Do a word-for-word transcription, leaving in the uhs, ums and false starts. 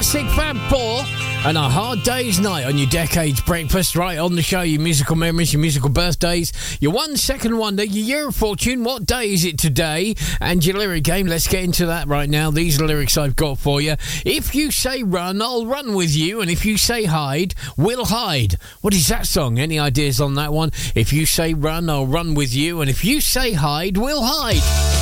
Classic Fab Four and A Hard Day's Night on your Decades Breakfast, right on the show. Your musical memories, your musical birthdays, your one second wonder, your year of fortune. What day is it today? And your lyric game. Let's get into that right now. These are lyrics I've got for you. If you say run, I'll run with you. And if you say hide, we'll hide. What is that song? Any ideas on that one? If you say run, I'll run with you. And if you say hide, we'll hide.